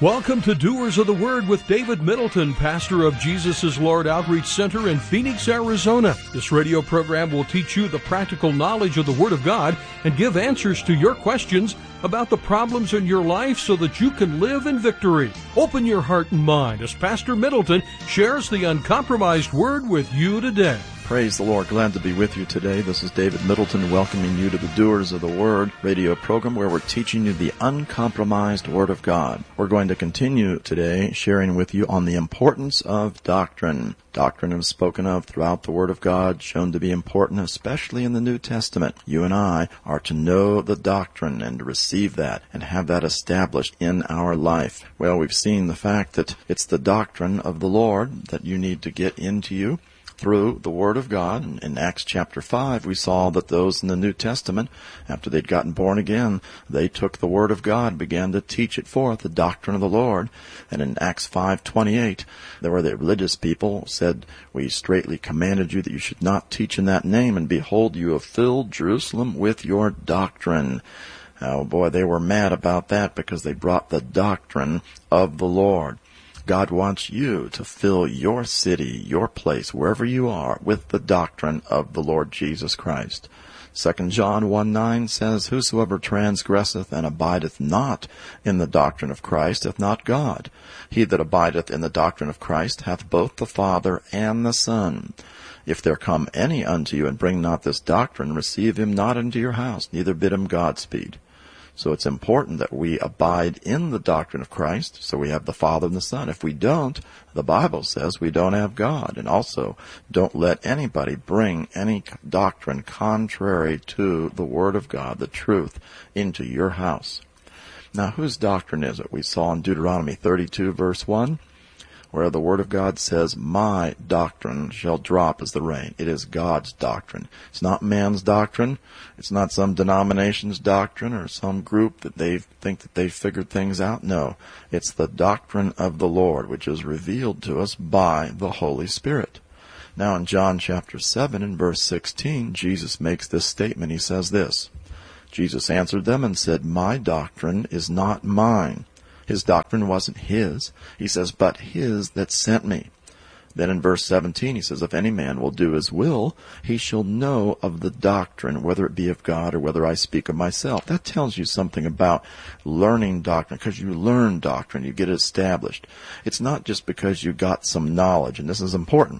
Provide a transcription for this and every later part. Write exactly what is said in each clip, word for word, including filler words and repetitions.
Welcome to Doers of the Word with David Middleton, pastor of Jesus is Lord Outreach Center in Phoenix, Arizona. This radio program will teach you the practical knowledge of the Word of God and give answers to your questions about the problems in your life so that you can live in victory. Open your heart and mind as Pastor Middleton shares the uncompromised Word with you today. Praise the Lord. Glad to be with you today. This is David Middleton welcoming you to the Doers of the Word radio program where we're teaching you the uncompromised Word of God. We're going to continue today sharing with you on the importance of doctrine. Doctrine is spoken of throughout the Word of God, shown to be important, especially in the New Testament. You and I are to know the doctrine and to receive that and have that established in our life. Well, we've seen the fact that it's the doctrine of the Lord that you need to get into you through the Word of God. In Acts chapter five, we saw that those in the New Testament, after they'd gotten born again, they took the Word of God and began to teach it forth, the doctrine of the Lord. And in Acts five twenty-eight, there were the religious people said, "We straitly commanded you that you should not teach in that name, and behold, you have filled Jerusalem with your doctrine." Oh boy, they were mad about that because they brought the doctrine of the Lord. God wants you to fill your city, your place, wherever you are, with the doctrine of the Lord Jesus Christ. Second John one nine says, "Whosoever transgresseth and abideth not in the doctrine of Christ hath not God. He that abideth in the doctrine of Christ hath both the Father and the Son. If there come any unto you and bring not this doctrine, receive him not into your house, neither bid him Godspeed." So it's important that we abide in the doctrine of Christ, so we have the Father and the Son. If we don't, the Bible says we don't have God. And also, don't let anybody bring any doctrine contrary to the Word of God, the truth, into your house. Now, whose doctrine is it? We saw in Deuteronomy thirty-two, verse one, where the Word of God says, "My doctrine shall drop as the rain." It is God's doctrine. It's not man's doctrine. It's not some denomination's doctrine or some group that they think that they've figured things out. No, it's the doctrine of the Lord, which is revealed to us by the Holy Spirit. Now in John chapter seven and verse sixteen, Jesus makes this statement. He says this, "Jesus answered them and said, My doctrine is not mine." His doctrine wasn't his. He says, "But his that sent me." Then in verse seventeen, he says, "If any man will do his will, he shall know of the doctrine, whether it be of God or whether I speak of myself." That tells you something about learning doctrine, because you learn doctrine, you get it established. It's not just because you got some knowledge, and this is important.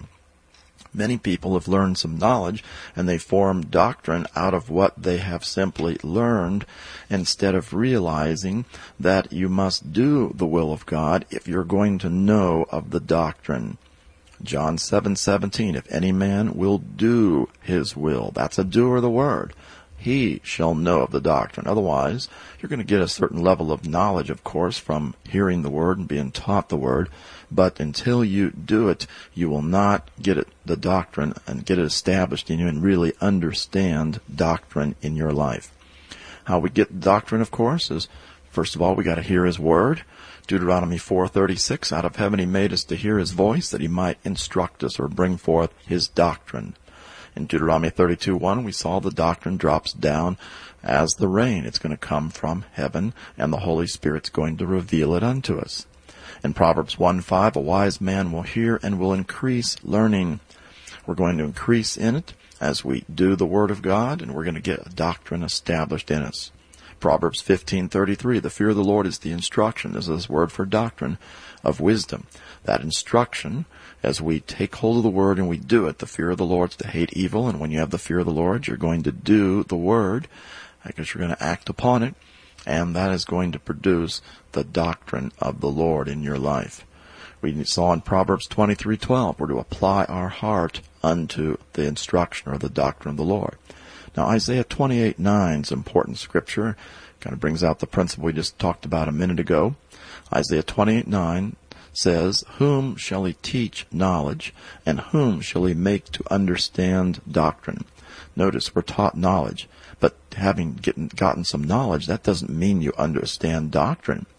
Many people have learned some knowledge, and they form doctrine out of what they have simply learned, instead of realizing that you must do the will of God if you're going to know of the doctrine. John seven seventeen, "If any man will do his will," that's a doer of the word, "he shall know of the doctrine." Otherwise, you're going to get a certain level of knowledge, of course, from hearing the word and being taught the word. But until you do it, you will not get it, the doctrine, and get it established in you and really understand doctrine in your life. How we get doctrine, of course, is, first of all, we got to hear his word. Deuteronomy four thirty-six, "Out of heaven he made us to hear his voice, that he might instruct us," or bring forth his doctrine. In Deuteronomy thirty-two one, we saw the doctrine drops down as the rain. It's going to come from heaven, and the Holy Spirit's going to reveal it unto us. In Proverbs one five, "A wise man will hear and will increase learning." We're going to increase in it as we do the Word of God, and we're going to get a doctrine established in us. Proverbs fifteen thirty-three, "The fear of the Lord is the instruction," this is this word for doctrine, "of wisdom." That instruction, as we take hold of the Word and we do it, the fear of the Lord is to hate evil, and when you have the fear of the Lord, you're going to do the Word, because you're going to act upon it, and that is going to produce the doctrine of the Lord in your life. We saw in Proverbs twenty-three twelve, we're to apply our heart unto the instruction or the doctrine of the Lord. Now, Isaiah twenty-eight nine is important scripture. Kind of brings out the principle we just talked about a minute ago. Isaiah twenty-eight nine says, "Whom shall he teach knowledge, and whom shall he make to understand doctrine?" Notice, we're taught knowledge, but having gotten, gotten some knowledge, that doesn't mean you understand doctrine.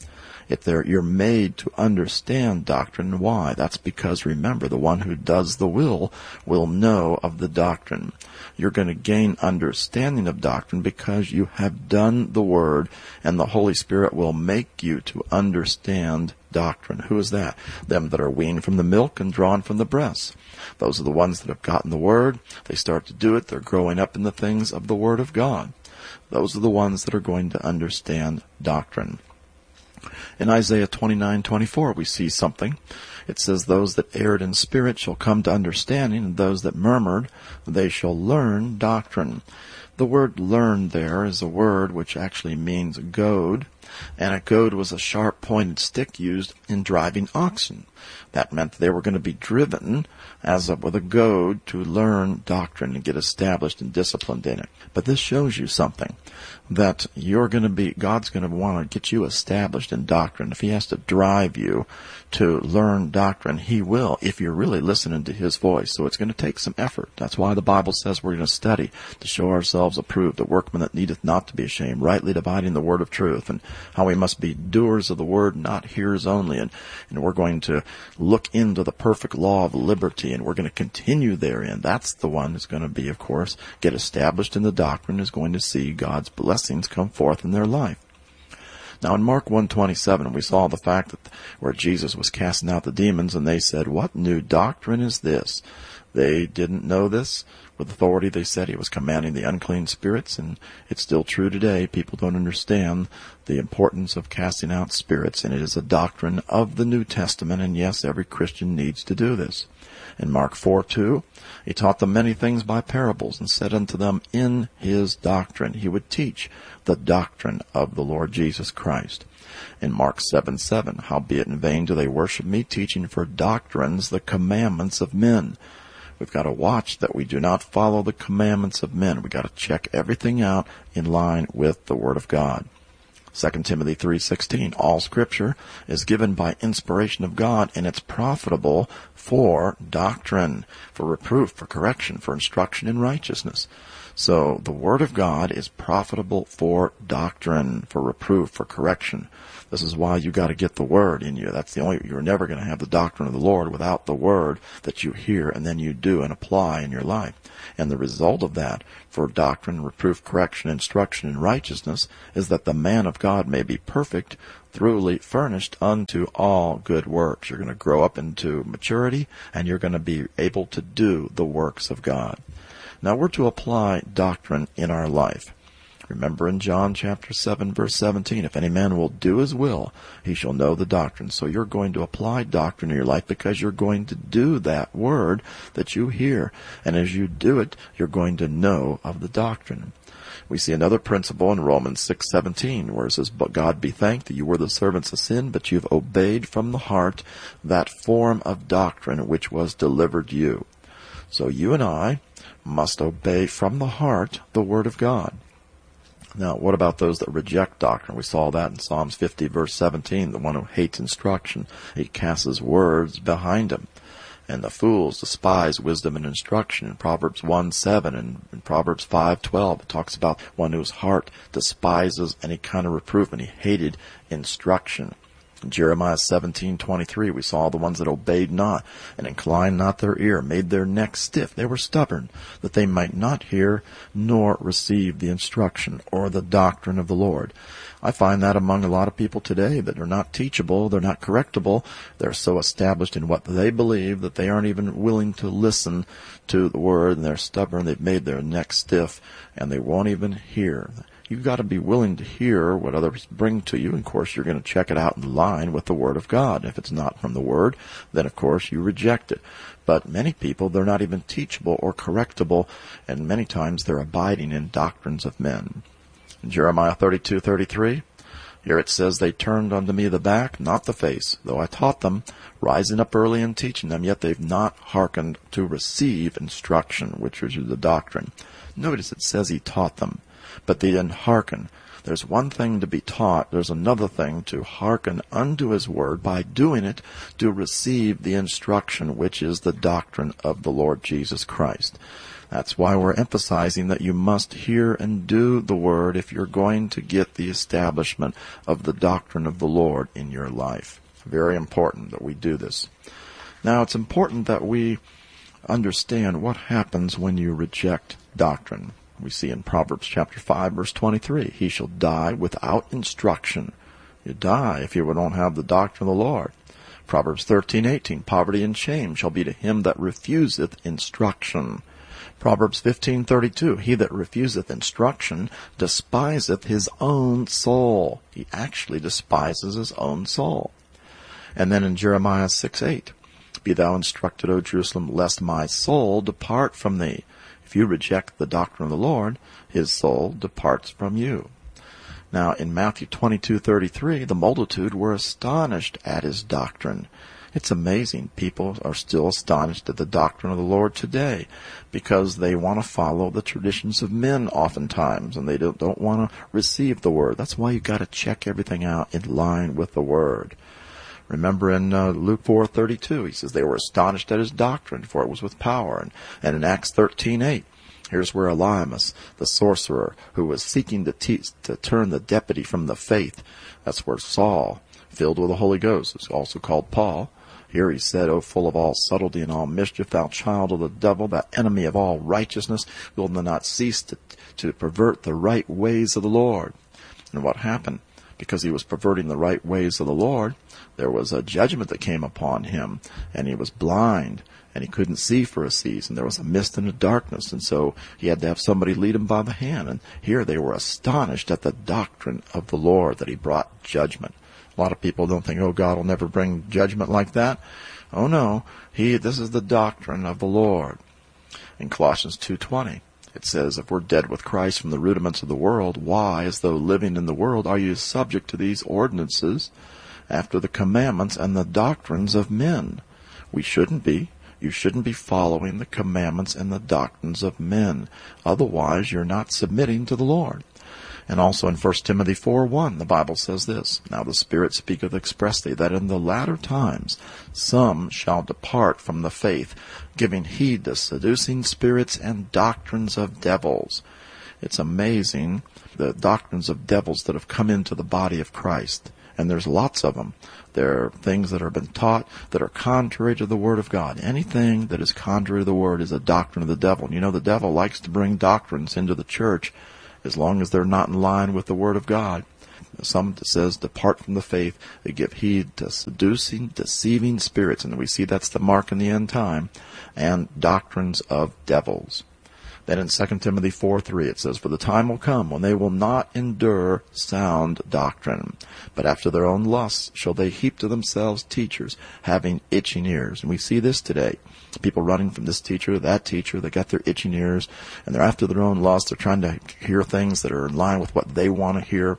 If they're, you're made to understand doctrine. Why? That's because, remember, the one who does the will will know of the doctrine. You're going to gain understanding of doctrine because you have done the Word, and the Holy Spirit will make you to understand doctrine. Who is that? Them that are weaned from the milk and drawn from the breast. Those are the ones that have gotten the Word. They start to do it. They're growing up in the things of the Word of God. Those are the ones that are going to understand doctrine. In Isaiah twenty-nine twenty-four, we see something. It says, those that erred in spirit shall come to understanding, and those that murmured, they shall learn doctrine. The word learn there is a word which actually means goad, and a goad was a sharp-pointed stick used in driving oxen. That meant they were going to be driven as a, with a goad to learn doctrine and get established and disciplined in it. But this shows you something, that you're going to be, God's going to want to get you established in doctrine. If He has to drive you to learn doctrine, He will, if you're really listening to His voice. So it's going to take some effort. That's why the Bible says we're going to study to show ourselves approved, a workman that needeth not to be ashamed, rightly dividing the word of truth, and how we must be doers of the word, not hearers only. And, and we're going to look into the perfect law of liberty, and we're going to continue therein. That's the one that's going to be, of course, get established in the doctrine, is going to see God's blessings come forth in their life. Now in Mark one twenty-seven, we saw the fact that where Jesus was casting out the demons, and they said, what new doctrine is this? They didn't know this. With authority, they said He was commanding the unclean spirits, and it's still true today. People don't understand the importance of casting out spirits, and it is a doctrine of the New Testament, and yes, every Christian needs to do this. In Mark four two, He taught them many things by parables, and said unto them, in His doctrine He would teach the doctrine of the Lord Jesus Christ. In Mark seven seven, howbeit in vain do they worship me, teaching for doctrines the commandments of men. We've got to watch that we do not follow the commandments of men. We've got to check everything out in line with the Word of God. Second Timothy three sixteen, all Scripture is given by inspiration of God, and it's profitable for doctrine, for reproof, for correction, for instruction in righteousness. So the Word of God is profitable for doctrine, for reproof, for correction. This is why you got to get the Word in you. That's the only, you're never going to have the doctrine of the Lord without the Word that you hear and then you do and apply in your life. And the result of that, for doctrine, reproof, correction, instruction in righteousness, is that the man of God may be perfect, thoroughly furnished unto all good works. You're going to grow up into maturity, and you're going to be able to do the works of God. Now we're to apply doctrine in our life. Remember in John chapter seven, verse seventeen, if any man will do his will, he shall know the doctrine. So you're going to apply doctrine in your life because you're going to do that word that you hear. And as you do it, you're going to know of the doctrine. We see another principle in Romans six seventeen, where it says, but God be thanked that you were the servants of sin, but you've obeyed from the heart that form of doctrine which was delivered you. So you and I must obey from the heart the Word of God. Now, what about those that reject doctrine? We saw that in Psalms fifty, verse seventeen. The one who hates instruction, he casts his words behind him. And the fools despise wisdom and instruction. In Proverbs one seven and in Proverbs five twelve, it talks about one whose heart despises any kind of reproof, and he hated instruction. In Jeremiah seventeen twenty-three, we saw the ones that obeyed not and inclined not their ear, made their neck stiff. They were stubborn, that they might not hear nor receive the instruction or the doctrine of the Lord. I find that among a lot of people today, that are not teachable, they're not correctable. They're so established in what they believe that they aren't even willing to listen to the Word, and they're stubborn. They've made their neck stiff, and they won't even hear. You've got to be willing to hear what others bring to you. And, of course, you're going to check it out in line with the Word of God. If it's not from the Word, then, of course, you reject it. But many people, they're not even teachable or correctable, and many times they're abiding in doctrines of men. In Jeremiah thirty-two thirty-three, here it says, they turned unto me the back, not the face, though I taught them, rising up early and teaching them, yet they've not hearkened to receive instruction, which is the doctrine. Notice it says he taught them, but they didn't hearken. There's one thing to be taught. There's another thing to hearken unto his word, by doing it to receive the instruction, which is the doctrine of the Lord Jesus Christ. That's why we're emphasizing that you must hear and do the Word if you're going to get the establishment of the doctrine of the Lord in your life. Very important that we do this. Now, it's important that we understand what happens when you reject doctrine. We see in Proverbs chapter five, verse twenty-three, he shall die without instruction. You die if you don't have the doctrine of the Lord. Proverbs thirteen eighteen, poverty and shame shall be to him that refuseth instruction. Proverbs fifteen thirty-two, he that refuseth instruction despiseth his own soul. He actually despises his own soul. And then in Jeremiah six eight, be thou instructed, O Jerusalem, lest my soul depart from thee. If you reject the doctrine of the Lord, his soul departs from you. Now, in Matthew twenty-two thirty-three, the multitude were astonished at his doctrine. It's amazing. People are still astonished at the doctrine of the Lord today because they want to follow the traditions of men oftentimes, and they don't, don't want to receive the Word. That's why you've got to check everything out in line with the Word. Remember in uh, Luke four thirty-two, he says they were astonished at his doctrine, for it was with power. And, and in Acts thirteen eight, here's where Elymas, the sorcerer, who was seeking to, teach, to turn the deputy from the faith, that's where Saul, filled with the Holy Ghost, is also called Paul. Here he said, O full of all subtlety and all mischief, thou child of the devil, thou enemy of all righteousness, will not cease to, to pervert the right ways of the Lord. And what happened? Because he was perverting the right ways of the Lord, there was a judgment that came upon him, and he was blind, and he couldn't see for a season. There was a mist and a darkness, and so he had to have somebody lead him by the hand. And here they were astonished at the doctrine of the Lord, that he brought judgment. A lot of people don't think, oh, God will never bring judgment like that. Oh, no. He, this is the doctrine of the Lord. In Colossians two twenty, it says, if we're dead with Christ from the rudiments of the world, why, as though living in the world, are you subject to these ordinances after the commandments and the doctrines of men? We shouldn't be. You shouldn't be following the commandments and the doctrines of men. Otherwise, you're not submitting to the Lord. And also in First Timothy four one, the Bible says this, now the Spirit speaketh expressly, that in the latter times some shall depart from the faith, giving heed to seducing spirits and doctrines of devils. It's amazing, the doctrines of devils that have come into the body of Christ. And there's lots of them. There are things that have been taught that are contrary to the Word of God. Anything that is contrary to the Word is a doctrine of the devil. And you know, the devil likes to bring doctrines into the church as long as they're not in line with the Word of God. Some says, depart from the faith, they give heed to seducing, deceiving spirits, and we see that's the mark in the end time, and doctrines of devils. Then in Second Timothy four three it says, for the time will come when they will not endure sound doctrine, but after their own lusts shall they heap to themselves teachers, having itching ears. And we see this today. People running from this teacher to that teacher, they got their itching ears, and they're after their own lusts. They're trying to hear things that are in line with what they want to hear.